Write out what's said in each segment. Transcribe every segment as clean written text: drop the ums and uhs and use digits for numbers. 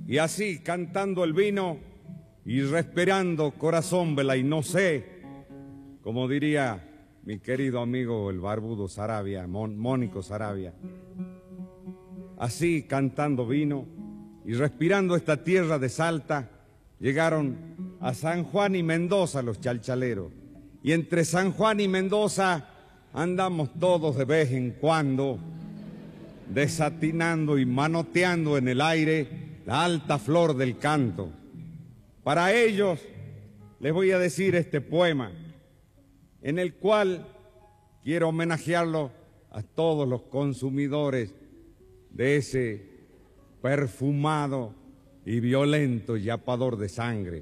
Y así, cantando el vino y respirando corazón, vela, y no sé, como diría mi querido amigo el barbudo Saravia, Mónico Saravia, así, cantando vino y respirando esta tierra de Salta, llegaron a San Juan y Mendoza los chalchaleros. Y entre San Juan y Mendoza andamos todos de vez en cuando, desatinando y manoteando en el aire la alta flor del canto. Para ellos les voy a decir este poema, en el cual quiero homenajearlo a todos los consumidores de ese perfumado y violento yapador de sangre.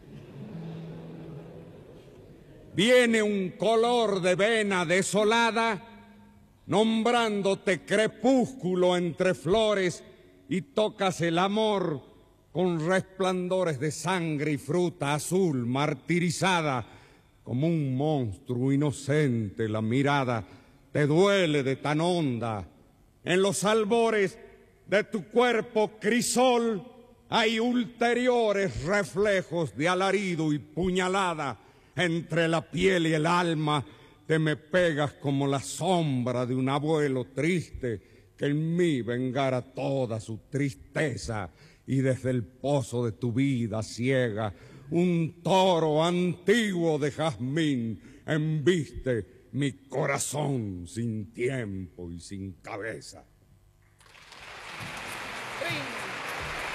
Viene un color de vena desolada, nombrándote crepúsculo entre flores, y tocas el amor con resplandores de sangre y fruta azul martirizada. Como un monstruo inocente la mirada te duele de tan honda. En los albores de tu cuerpo crisol hay ulteriores reflejos de alarido y puñalada. Entre la piel y el alma te me pegas como la sombra de un abuelo triste que en mí vengara toda su tristeza, y desde el pozo de tu vida ciega un toro antiguo de jazmín embiste mi corazón sin tiempo y sin cabeza.